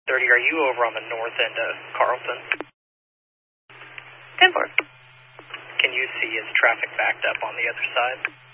30, are you over on the north end of Carlton? 10-4. Can you see is traffic backed up on the other side?